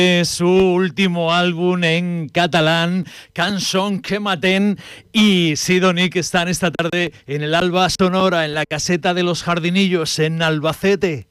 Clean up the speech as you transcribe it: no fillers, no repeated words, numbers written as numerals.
su último álbum en catalán, Cançons que maten, y Sidoní, que están esta tarde en el Alba Sonora, en la caseta de los Jardinillos, en Albacete.